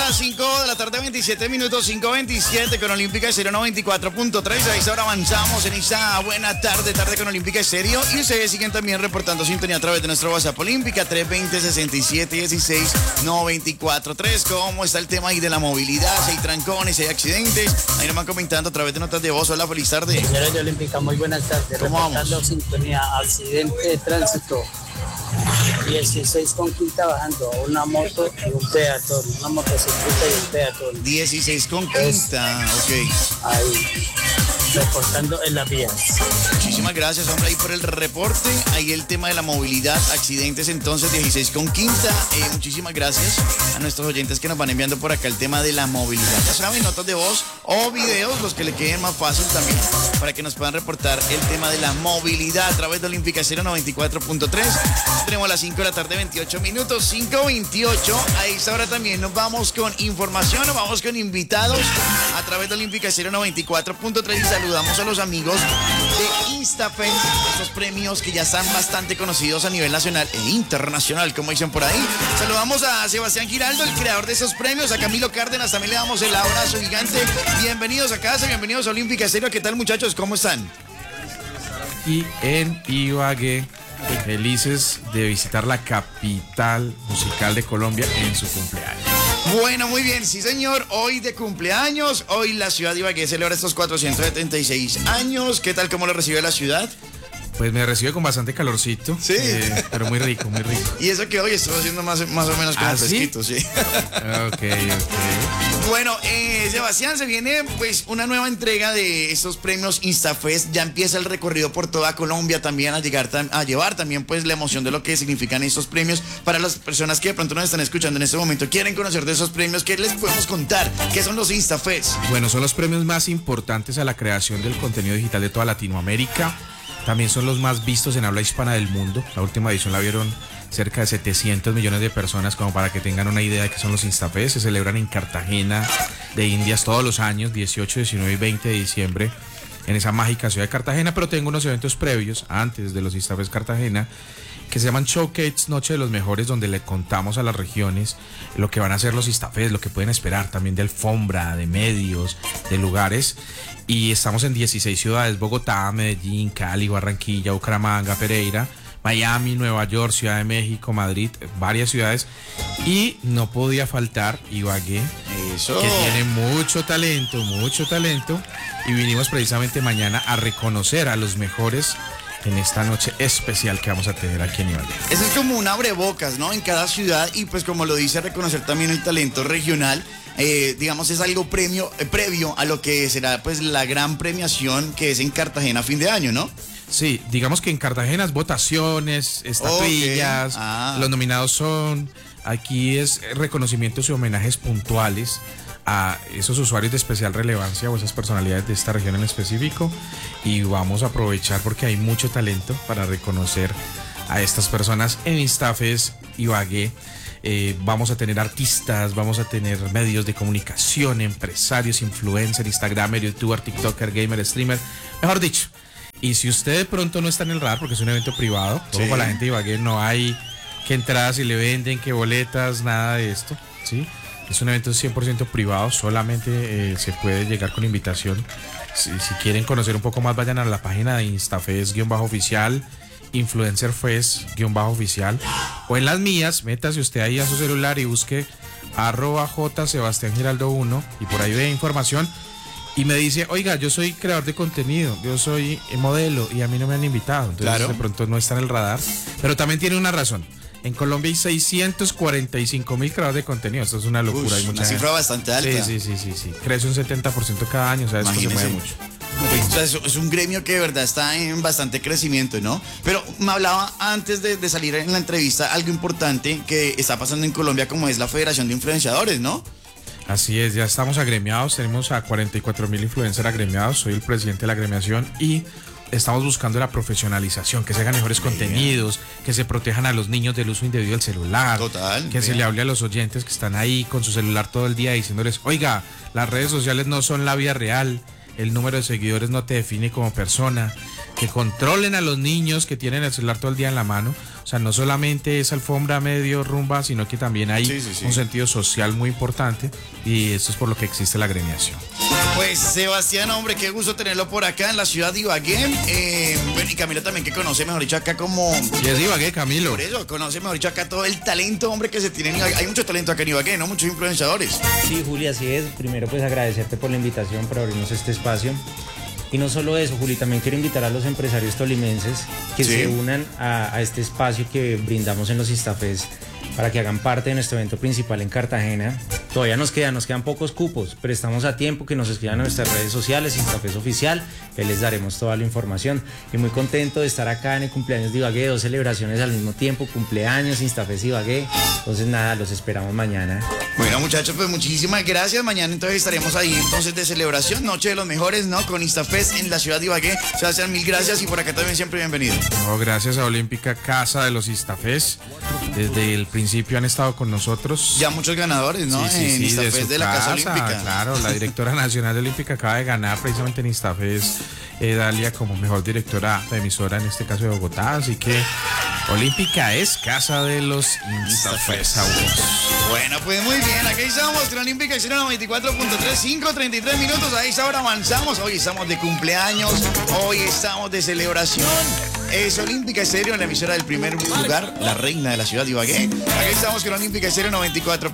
las 5 de la tarde, 27 minutos, 5:27 con Olímpica Estéreo 94.3. A esta hora avanzamos en esta buena tarde con Olímpica Estéreo. Y ustedes siguen también reportando sintonía a través de nuestro WhatsApp Olímpica 320-6716-943. ¿Cómo está el tema ahí de la movilidad? Si hay trancones, si hay accidentes. Ahí nos van comentando a través de notas de voz. Hola, feliz tarde. Señores de Olímpica, muy buenas tardes. ¿Cómo reportando vamos? sintonía, accidente de tránsito. 16 con quinta bajando a una moto y un peatón, una motocicleta y un peatón. 16 con quinta, ok. Ahí, reportando en las vías. Muchísimas gracias, hombre, ahí por el reporte. Ahí el tema de la movilidad, accidentes entonces, 16 con quinta. Muchísimas gracias a nuestros oyentes que nos van enviando por acá el tema de la movilidad. Ya saben, notas de voz o videos, los que le queden más fácil también, para que nos puedan reportar el tema de la movilidad a través de Olímpica Estéreo 94.3. Tenemos las 5 de la tarde, 28 minutos, 5:28. A esta hora también nos vamos con información, nos vamos con invitados a través de Olímpica Estéreo 94.3 y saludamos a los amigos de InstaFest, estos premios que ya están bastante conocidos a nivel nacional e internacional, como dicen por ahí. Saludamos a Sebastián Giraldo, el creador de esos premios, a Camilo Cárdenas, también le damos el abrazo gigante. Bienvenidos a casa, bienvenidos a Olímpica Estéreo. ¿Qué tal, muchachos? ¿Cómo están? Y en Ibagué, felices de visitar la capital musical de Colombia en su cumpleaños. Bueno, muy bien, sí señor, hoy de cumpleaños, hoy la ciudad de Ibagué celebra estos 476 años. ¿Qué tal, cómo lo recibe la ciudad? Pues me recibe con bastante calorcito, sí, pero muy rico, muy rico. Y eso que hoy estoy haciendo más o menos como fresquito, ¿sí? Ok. Bueno, Sebastián, se viene pues una nueva entrega de estos premios InstaFest. Ya empieza el recorrido por toda Colombia también a llevar también pues la emoción de lo que significan estos premios para las personas que de pronto nos están escuchando en este momento. Quieren conocer de esos premios, ¿qué les podemos contar? ¿Qué son los InstaFest? Bueno, son los premios más importantes a la creación del contenido digital de toda Latinoamérica. También son los más vistos en habla hispana del mundo. La última edición la vieron cerca de 700 millones de personas, como para que tengan una idea de qué son los InstaFest. Se celebran en Cartagena de Indias todos los años, 18, 19 y 20 de diciembre, en esa mágica ciudad de Cartagena. Pero tengo unos eventos previos, antes de los InstaFest Cartagena, que se llaman Showcase, Noche de los Mejores, donde le contamos a las regiones lo que van a hacer los InstaFest, lo que pueden esperar también de alfombra, de medios, de lugares. Y estamos en 16 ciudades: Bogotá, Medellín, Cali, Barranquilla, Bucaramanga, Pereira, Miami, Nueva York, Ciudad de México, Madrid, varias ciudades. Y no podía faltar Ibagué, que tiene mucho talento. Y vinimos precisamente mañana a reconocer a los mejores en esta noche especial que vamos a tener aquí en Ibagué. Eso es como un abrebocas, ¿no? En cada ciudad, y pues como lo dice, reconocer también el talento regional. Digamos, es algo previo a lo que será pues la gran premiación que es en Cartagena a fin de año, ¿no? Sí, digamos que en Cartagena es votaciones, estatuillas, los nominados son, aquí es reconocimientos y homenajes puntuales a esos usuarios de especial relevancia o esas personalidades de esta región en específico, y vamos a aprovechar porque hay mucho talento para reconocer a estas personas en InstaFest Ibagué. Vamos a tener artistas, vamos a tener medios de comunicación, empresarios, influencers, instagramer, youtuber, tiktoker, gamer, streamer, mejor dicho. Y si usted de pronto no está en el radar, porque es un evento privado, todo para la gente de Ibagué, no hay que entradas y le venden, que boletas, nada de esto, ¿sí? Es un evento 100% privado, solamente se puede llegar con invitación. Si quieren conocer un poco más, vayan a la página de InstaFest-oficial, InfluencerFest-oficial, o en las mías, métase usted ahí a su celular y busque @JSebastianGiraldo1 y por ahí ve información y me dice: oiga, yo soy creador de contenido, yo soy modelo y a mí no me han invitado. Entonces de pronto no está en el radar, pero también tiene una razón. En Colombia hay 645,000 creadores de contenido. Esto es una locura. Hay una cifra bastante alta. Sí. Crece un 70% cada año. O sea, esto se mueve mucho. O sea, es un gremio que de verdad está en bastante crecimiento, ¿no? Pero me hablaba antes de salir en la entrevista algo importante que está pasando en Colombia, como es la Federación de Influenciadores, ¿no? Así es, ya estamos agremiados. Tenemos a 44,000 influencers agremiados. Soy el presidente de la agremiación y estamos buscando la profesionalización, que se hagan mejores contenidos, que se protejan a los niños del uso indebido del celular. Total. Que se le hable a los oyentes que están ahí con su celular todo el día diciéndoles: oiga, las redes sociales no son la vida real, el número de seguidores no te define como persona, que controlen a los niños que tienen el celular todo el día en la mano. O sea, no solamente es alfombra, medio, rumba, sino que también hay un sentido social muy importante, y eso es por lo que existe la agremiación. Pues Sebastián, hombre, qué gusto tenerlo por acá en la ciudad de Ibagué. Bueno, y Camilo también, que conoce, mejor dicho, acá como... Y es de Ibagué, Camilo. Por eso, conoce, mejor dicho, acá todo el talento, hombre, que se tiene en Ibagué. Hay mucho talento acá en Ibagué, ¿no? Muchos influenciadores. Sí, Juli, así es. Primero, pues agradecerte por la invitación, por abrirnos este espacio. Y no solo eso, Juli, también quiero invitar a los empresarios tolimenses que se unan a este espacio que brindamos en los Instafest para que hagan parte de nuestro evento principal en Cartagena. Todavía nos quedan pocos cupos, pero estamos a tiempo, que nos escriban a nuestras redes sociales, Instafest Oficial, que les daremos toda la información. Y muy contento de estar acá en el cumpleaños de Ibagué, 2 celebraciones al mismo tiempo, cumpleaños, Instafest Ibagué. Entonces nada, los esperamos mañana. Bueno, muchachos, pues muchísimas gracias. Mañana entonces estaremos ahí entonces de celebración, Noche de los Mejores, ¿no? Con Instafest en la ciudad de Ibagué. Sebastián, mil gracias, y por acá también siempre bienvenido. No, gracias a Olímpica, casa de los Instafest. Desde el principio han estado con nosotros. Ya muchos ganadores, ¿no? Sí, en Instafest de la Casa Olímpica. Claro, la directora nacional de Olímpica acaba de ganar precisamente en Instafest, Dalia, como mejor directora de emisora, en este caso de Bogotá. Así que Olímpica es casa de los Instafest. Bueno, pues muy bien, aquí estamos con Olímpica 94.3, 5:33 minutos. A esa hora avanzamos. Hoy estamos de cumpleaños, hoy estamos de celebración. Es Olímpica Estéreo, en la emisora del primer lugar, la reina de la ciudad de Ibagué. Aquí estamos con Olímpica Estéreo 94.